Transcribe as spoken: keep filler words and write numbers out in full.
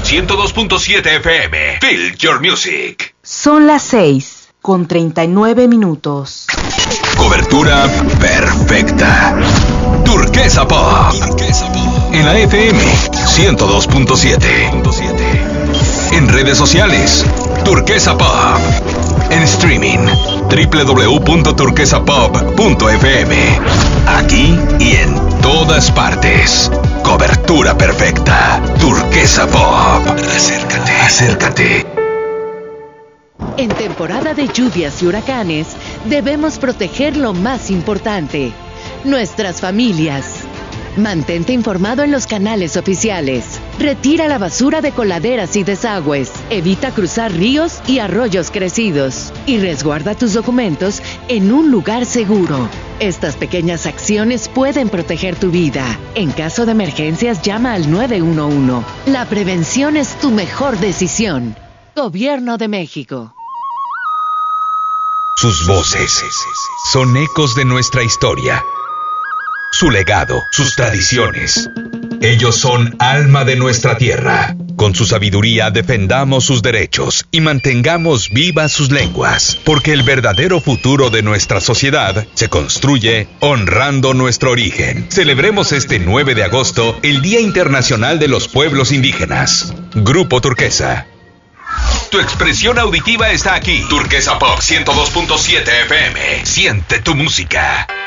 ciento dos punto siete F M. Feel your music. Son las seis con treinta y nueve minutos. Cobertura perfecta. Turquesa Pop. En la F M ciento dos punto siete. En redes sociales, Turquesa Pop. En streaming, doble u doble u doble u punto turquesa pop punto f m. Aquí y en todas partes. Cobertura perfecta. Turquesa Pop. Acércate, acércate. En temporada de lluvias y huracanes, debemos proteger lo más importante: nuestras familias. Mantente informado en los canales oficiales. Retira la basura de coladeras y desagües. Evita cruzar ríos y arroyos crecidos. Y resguarda tus documentos en un lugar seguro. Estas pequeñas acciones pueden proteger tu vida. En caso de emergencias, llama al nueve uno uno. La prevención es tu mejor decisión. Gobierno de México. Sus voces son ecos de nuestra historia. Su legado, sus tradiciones. Ellos son alma de nuestra tierra. Con su sabiduría defendamos sus derechos y mantengamos vivas sus lenguas, porque el verdadero futuro de nuestra sociedad se construye honrando nuestro origen. Celebremos este nueve de agosto el Día Internacional de los Pueblos Indígenas. Grupo Turquesa. Tu expresión auditiva está aquí. Turquesa Pop ciento dos punto siete F M. Siente tu música.